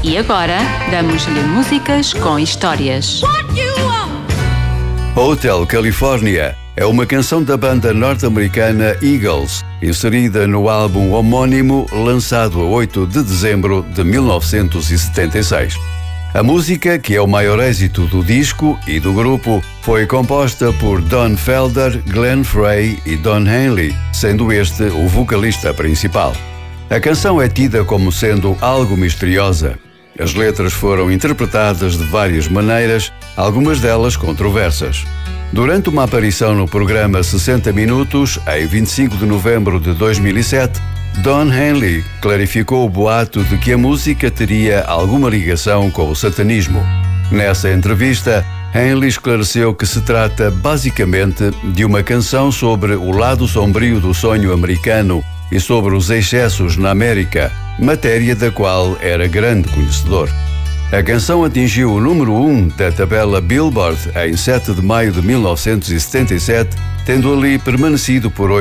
E agora, damos-lhe músicas com histórias. Hotel California é uma canção da banda norte-americana Eagles, inserida no álbum homónimo lançado a 8 de dezembro de 1976. A música, que é o maior êxito do disco e do grupo, foi composta por Don Felder, Glenn Frey e Don Henley, sendo este o vocalista principal. A canção é tida como sendo algo misteriosa. As letras foram interpretadas de várias maneiras, algumas delas controversas. Durante uma aparição no programa 60 Minutos, em 25 de novembro de 2007, Don Henley clarificou o boato de que a música teria alguma ligação com o satanismo. Nessa entrevista, Henley esclareceu que se trata basicamente de uma canção sobre o lado sombrio do sonho americano e sobre os excessos na América, matéria da qual era grande conhecedor. A canção atingiu o número 1 da tabela Billboard em 7 de maio de 1977, tendo ali permanecido por